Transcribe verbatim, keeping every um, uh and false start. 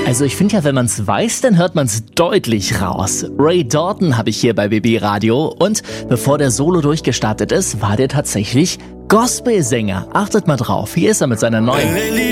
Also ich finde ja, wenn man es weiß, dann hört man es deutlich raus. Ray Dalton habe ich hier bei B B Radio und bevor der Solo durchgestartet ist, war der tatsächlich Gospelsänger. Achtet mal drauf, hier ist er mit seiner neuen